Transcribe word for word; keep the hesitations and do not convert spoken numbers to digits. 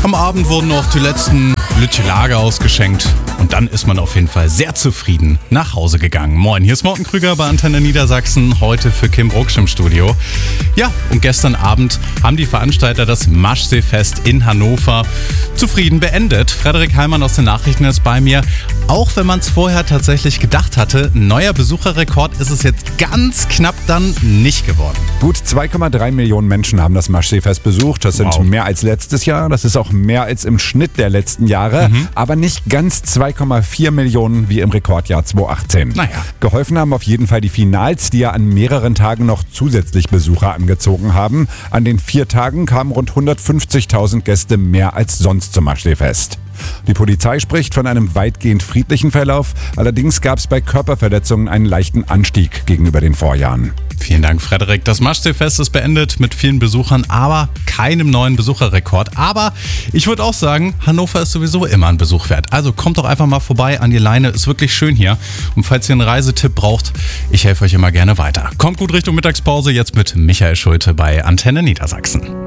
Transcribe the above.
Am Abend wurden noch die letzten Lütje Lager ausgeschenkt und dann ist man auf jeden Fall sehr zufrieden nach Hause gegangen. Moin, hier ist Morten Krüger bei Antenne Niedersachsen, heute für Kim Brucksch im Studio. Ja, und gestern Abend haben die Veranstalter das Maschseefest in Hannover zufrieden beendet. Frederik Heimann aus den Nachrichten ist bei mir. Auch wenn man es vorher tatsächlich gedacht hatte, ein neuer Besucherrekord ist es jetzt ganz knapp dann nicht geworden. Gut zwei Komma drei Millionen Menschen haben das Maschseefest besucht. Das sind Wow. mehr als letztes Jahr. Das ist auch mehr als im Schnitt der letzten Jahre. Mhm. Aber nicht ganz zwei Komma vier Millionen wie im Rekordjahr zweitausendachtzehn. Naja. Geholfen haben auf jeden Fall die Finals, die ja an mehreren Tagen noch zusätzlich Besucher angezogen haben. An den vier Tagen kamen rund hundertfünfzigtausend Gäste mehr als sonst zum Maschseefest. Die Polizei spricht von einem weitgehend friedlichen Verlauf. Allerdings gab es bei Körperverletzungen einen leichten Anstieg gegenüber den Vorjahren. Vielen Dank, Frederik. Das Maschseefest ist beendet mit vielen Besuchern, aber keinem neuen Besucherrekord. Aber ich würde auch sagen, Hannover ist sowieso immer ein Besuch wert. Also kommt doch einfach mal vorbei an die Leine. Ist wirklich schön hier. Und falls ihr einen Reisetipp braucht, ich helfe euch immer gerne weiter. Kommt gut Richtung Mittagspause jetzt mit Michael Schulte bei Antenne Niedersachsen.